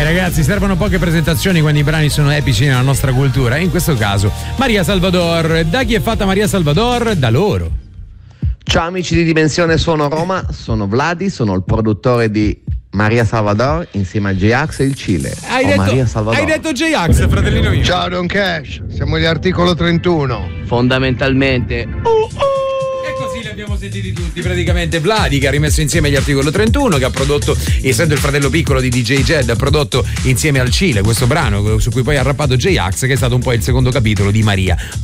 Ragazzi, servono poche presentazioni quando i brani sono epici nella nostra cultura. In questo caso, Maria Salvador. Da chi è fatta Maria Salvador? Da loro. Ciao amici di Dimensione Suono Roma, sono Vladi, sono il produttore di Maria Salvador insieme a J-Ax e il Cile. Hai detto J-Ax, fratellino mio. Ciao Don Cash, siamo gli articolo 31. Fondamentalmente E così li abbiamo sentiti tutti praticamente. Vladi che ha rimesso insieme gli articolo 31, che ha prodotto, essendo il fratello piccolo di DJ Jed, ha prodotto insieme al Cile questo brano su cui poi ha rappato J-Ax, che è stato un po' il secondo capitolo di Maria.